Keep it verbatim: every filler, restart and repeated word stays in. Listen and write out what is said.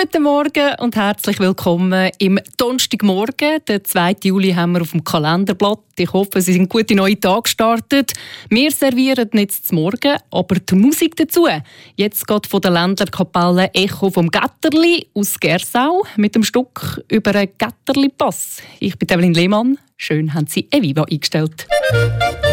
Guten Morgen und herzlich willkommen im Donnerstagmorgen. Den zweiten Juli haben wir auf dem Kalenderblatt. Ich hoffe, Sie sind gut in den neuen Tag gestartet. Wir servieren jetzt zum Morgen, aber die Musik dazu. Jetzt geht von der Ländlerkapelle Echo vom Gatterli aus Gersau mit dem Stück über einen Gatterli-Pass. Ich bin Evelyn Lehmann. Schön haben Sie Eviva eingestellt.